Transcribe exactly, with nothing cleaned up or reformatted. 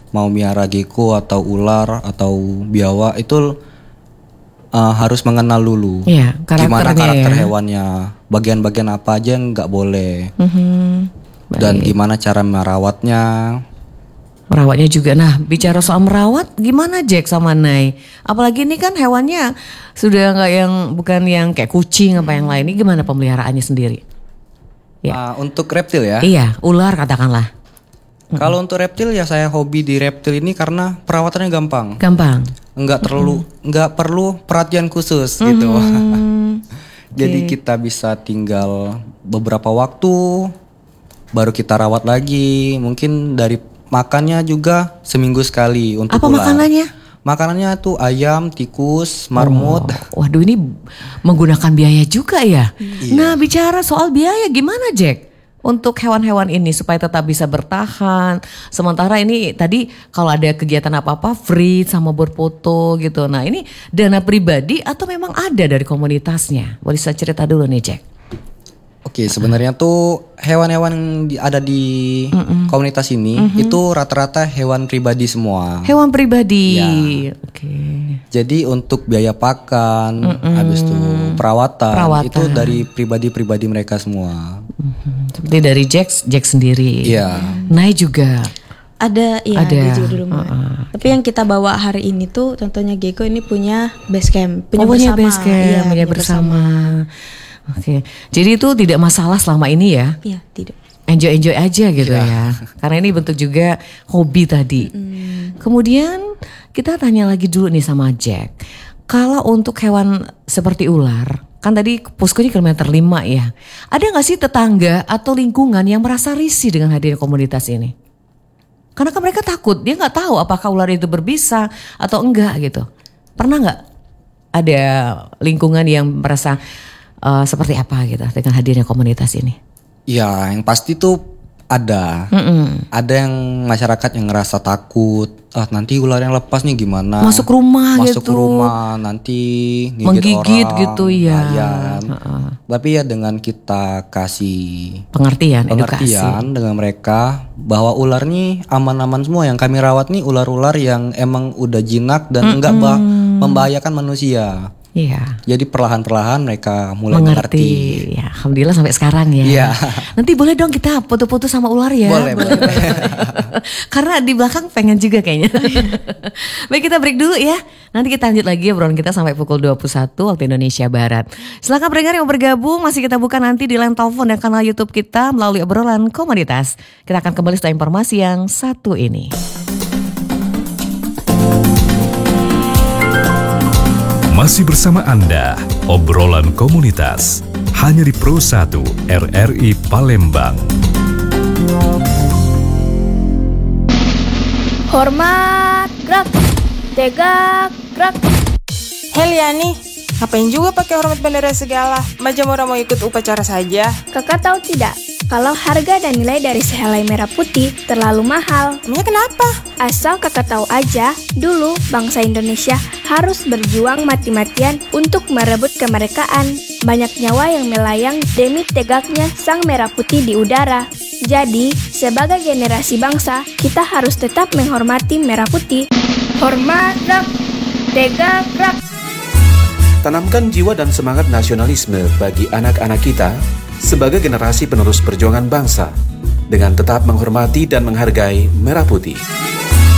mau miara gecko atau ular atau biawak itu uh, harus mengenal dulu ya, gimana karakter ya. hewannya, bagian-bagian apa aja yang nggak boleh, mm-hmm. dan gimana cara merawatnya. Merawatnya juga. Nah, bicara soal merawat, gimana Jack sama Nay? Apalagi ini kan hewannya sudah nggak yang bukan yang kayak kucing apa yang lain. Ini gimana pemeliharaannya sendiri? Ya. Uh, untuk reptil ya? Iya, ular katakanlah. Kalau mm-hmm. untuk reptil ya saya hobi di reptil ini karena perawatannya gampang. Gampang. Enggak terlalu, enggak mm-hmm. perlu perhatian khusus mm-hmm. gitu. Jadi okay. kita bisa tinggal beberapa waktu, baru kita rawat lagi. Mungkin dari makannya juga seminggu sekali untuk apa ular. makanannya? Makanannya tuh ayam, tikus, marmut. Oh, waduh ini menggunakan biaya juga ya. Iya. Nah bicara soal biaya gimana Jack? Untuk hewan-hewan ini supaya tetap bisa bertahan. Sementara ini tadi kalau ada kegiatan apa-apa free sama berfoto gitu. Nah ini dana pribadi atau memang ada dari komunitasnya? Boleh saya cerita dulu nih Jack. Oke, sebenarnya tuh hewan-hewan yang ada di Mm-mm. komunitas ini mm-hmm. itu rata-rata hewan pribadi semua. Hewan pribadi. Ya. Oke. Jadi untuk biaya pakan, Mm-mm. habis itu perawatan, perawatan itu dari pribadi-pribadi mereka semua. Mm-hmm. Seperti dari Jack, Jack sendiri. Iya. Nay juga. Ada, iya ada, ada juga di rumah. Uh-uh. Tapi yang kita bawa hari ini tuh, contohnya Gecko ini punya base camp, punya oh, bersama. Punya base camp, iya, punya bersama. bersama. Oke, jadi itu tidak masalah selama ini ya? Iya, tidak. Enjoy-enjoy aja gitu ya. ya. Karena ini bentuk juga hobi tadi. Mm. Kemudian kita tanya lagi dulu nih sama Jack. Kalau untuk hewan seperti ular, kan tadi poskonya kilometer lima ya. Ada gak sih tetangga atau lingkungan yang merasa risih dengan hadirnya komunitas ini? Karena kan mereka takut, dia gak tahu apakah ular itu berbisa atau enggak gitu. Pernah gak ada lingkungan yang merasa Uh, seperti apa gitu dengan hadirnya komunitas ini? Ya, yang pasti tuh ada, Mm-mm. ada yang masyarakat yang ngerasa takut. Ah, nanti ular yang lepas nih gimana? Masuk rumah Masuk gitu. Masuk rumah nanti gigit menggigit orang, gitu ya. Uh-uh. Tapi ya dengan kita kasih pengertian, pengertian edukasi dengan mereka bahwa ular nih aman-aman semua. Yang kami rawat nih ular-ular yang emang udah jinak dan enggak bah- membahayakan manusia. Iya. Jadi perlahan-perlahan mereka mulai mengerti. mengerti. Ya, alhamdulillah sampai sekarang ya. Iya. Nanti boleh dong kita foto-foto sama ular ya. Boleh, boleh. Karena di belakang pengen juga kayaknya. Baik, kita break dulu ya. Nanti kita lanjut lagi obrolan kita sampai pukul dua puluh satu waktu Indonesia Barat. Silakan pendengar yang mau bergabung, masih kita buka nanti di line telepon dan kanal YouTube kita melalui obrolan komunitas. Kita akan kembali setelah informasi yang satu ini. Masih bersama Anda, obrolan komunitas, hanya di Pro satu R R I Palembang. Hormat, gerak, tegak, gerak. Heliani, ngapain juga pakai hormat bendera segala? Macam orang mau ikut upacara saja. Kakak tahu tidak? Kalau harga dan nilai dari sehelai merah putih terlalu mahal. Emangnya kenapa? Asal kakak tahu aja, dulu bangsa Indonesia harus berjuang mati-matian untuk merebut kemerdekaan. Banyak nyawa yang melayang demi tegaknya sang merah putih di udara. Jadi, sebagai generasi bangsa, kita harus tetap menghormati merah putih. Hormat, rak, tegak, rak. Tanamkan jiwa dan semangat nasionalisme bagi anak-anak kita sebagai generasi penerus perjuangan bangsa dengan tetap menghormati dan menghargai merah putih.